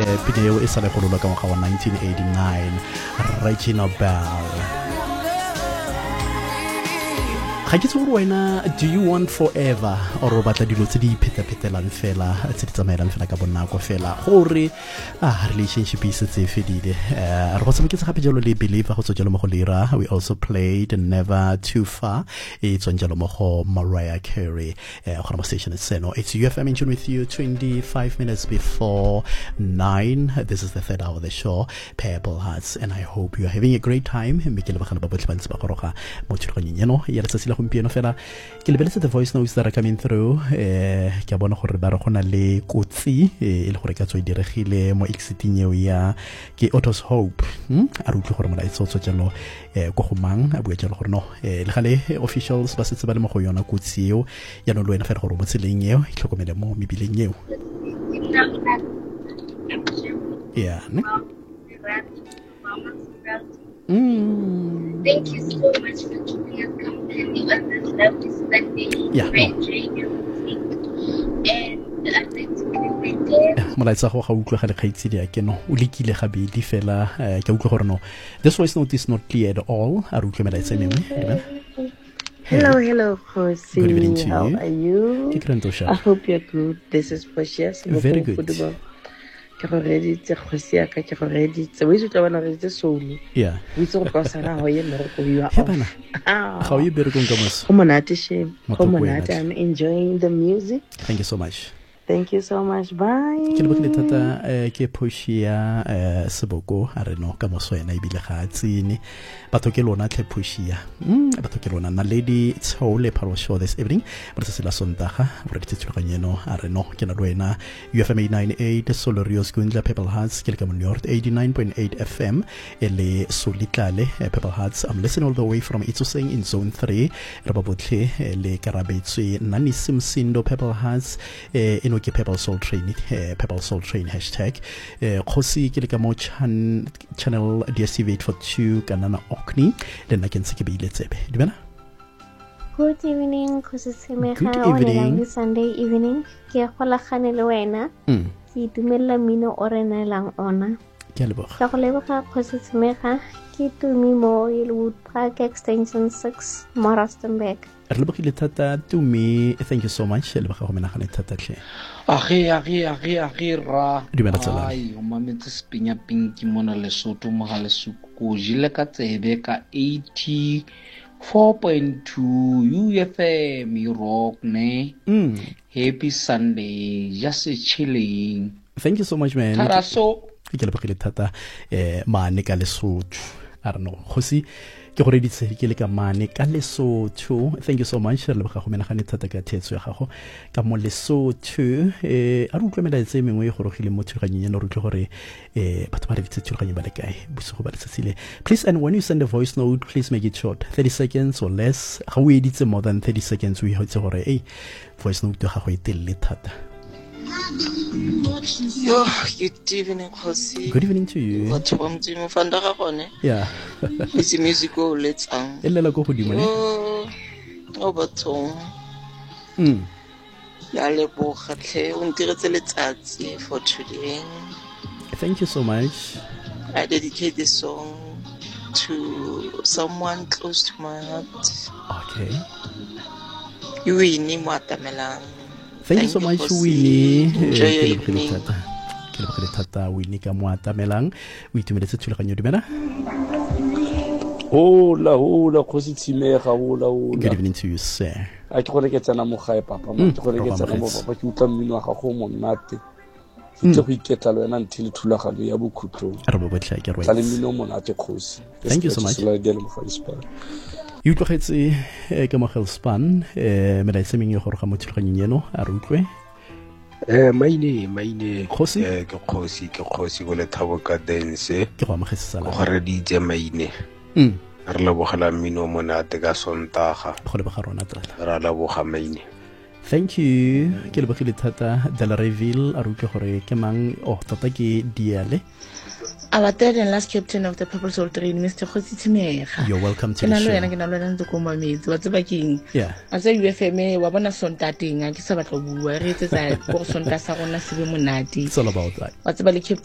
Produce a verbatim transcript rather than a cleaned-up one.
pina e sa le gololwa ka ngwaga wa nineteen eighty-nine, Regina Bell. Ga ke tse gore wena, do you want forever or o batla dilo tse di pheta-phetelang fela tse di tsamaelang fela ka bonako fela gore ah relationship e setse e fedile? re go tshameketse gape jalo le Believer go tswa jalo mo go Lira. We also played Never Too Far e tswang jalo mo go Mariah Carey. go na mo station seno, it's U F M in tune with you twenty-five minutes before nine. This is the third hour of the show, Purple Hearts, and I hope you are having a great time. Me ke le bagana ba botlhe ba ntse ba goroga mo tshoganyeng eno ya letsatsi gompieno fela ke lebeletse the voice notes that are coming through. eh ke a bona gore ba re gona le kotsi e le gore ka tswe diregile mo exiting eo ya ke Autos Hope. hm a re utlwe gore molaetsa o tswa jalo eh go gomang a bua jalo gore no eh le gale officials ba setse ba le mo go yona kotsi eo ya no le wena fela gore mo tseleng eo e tlhokomele mo mebileng eo. yeah ne? Mm. Thank you so much for keeping us company on this lovely Sunday. Yeah, Great no. radio music. And I'd like to greet my dad. molaetsa go ga utlwa ga le kgaitsedi ya ke no o lekile gabedi fela eh, ke utlwa gore no this voice note is not clear at all. a re utlwe melaetsa mengwe. Hello, hello, Kosi. Good evening to How you. are you? Ke krento sha. I hope you're good. This is Precious. Very good. Ke go reditse Kosi ya ka ke go reditse. We should have reditse solo. yeah We so go sana ho ye mere go bua. He bana ga o e berekong ka mos. Go monate she. Motlhoko Go wena. monate. I'm enjoying the music. Thank you so much. Thank you so much. Bye. ke le bogile thata eh, ke pushi ya eh, seboko a re no ka moso ena ebile ga a tsene batho ke lona tle pushi ya mm, batho ke lona na lady Tshole Palo show this evening but se la sontaga re di tshoganyeno a re no ke na le wena U F M eight ninety-eight Solorios Kundla Purple Hearts ke le ka mo North eighty-nine point eight F M ele solitlale eh, Purple Hearts. I'm listening all the way from Itsoseng in zone three re ba botlhe eh, le karabetswe Nani Simsindo Purple Hearts eh, eno ke Purple Soul Train eh, Purple Soul Train hashtag eh, Khosi ke le ka mo chan, channel D S T V eight forty-two kanana Okni le nna ke ntse ke beile tsebe dumela. Good evening, Kusisimeka. Good On a evening. lovely Sunday evening. Ke kgolagane le wena. mm. Ke itumella mmino o re neelang ona. ke a leboga. Ke go leboga Kusisimeka. Ke tumi mo Yellowwood Park Extension six, mo Rustenburg. re lebogile thata to me. Thank you so much le leboga go menagane thata tle. Age age age age ra. Dumela tsala. Ai o mametse spinya pinki mona Lesotho mo ga lesuko jile ka tsebe ka eighty-four point two U F M rock ne. mm. Happy Sunday, just chilling. Thank you so much man. Taraso. ke lebogile thata eh mane ka Lesotho a re no Khosi ke gore di tse ke le ka mane ka Lesotho. Thank you so much re leboga go menagane thata ka thetso ya gago ka mo Lesotho. eh a re utlwe melaetsa e mengwe e gorogile mo thulaganyeng no re utlwe gore eh batho ba re bitse thulaganyeng ba le kae bosigo ba letsatsi le. Please, and when you send a voice note, please make it short, thirty seconds or less. ga o editse more than thirty seconds o itse gore ei voice note ya gago e telele thata. Yo, good evening, Kosi. Good evening to you. Batho ba mtsimo fanda ga gone. yeah It's music o letsang. e lela go godimo ne. Oh, o batho. mm. Ya leboga tle o ntiretse letsatsi for today. Thank you so much. I dedicate this song to someone close to my heart. Okay. You Winnie Mwatamelang. Thank, you so much, Kosi. Winnie. Enjoy Eh, your ke lebogile evening. thata. Ke lebogile thata Winnie ka Moatamelang. O itumeletse thulaganyo dumela. Hola hola Khosi Tshimega hola hola. Good evening to you, sir. A ke gore ke tsena mo gae papa mo ke gore ke tsena mo papa ke utla mmino wa gago mo nnate. Ke tle go iketla le wena ntile thulaganyo ya bokhutlong. Re bo botlha ke Tla le right. mmino mo nate Khosi. Thank you so much. Sela dele mo faispa. You utlwagetse eh, ka mo Hellspan eh melaetsa mengwe gore ga mo thulaganyong eno a re utlwe. Eh maine maine Khosi? eh ke Khosi ke Khosi go le thabo ka dance Ke go amogetse go sala. re di tse maine mm. re lebogela mmino monate ka sontaga go leboga rona tsala. ra leboga maine. Thank you. Ke lebogile thata Delareville a re utlwe gore ke mang oh tota ke Diale. Our third and last captain of the Purple Soul Train, Mister Khosi Tshimega. You're welcome to Ke na the le show. wena ke na le wena ntse ko mametse wa tseba keng Yeah. a tsa U F M wa bona sontateng a ke sa batla go bua re etsetsa go sonta sa rona se be monate It's all about that. wa tseba le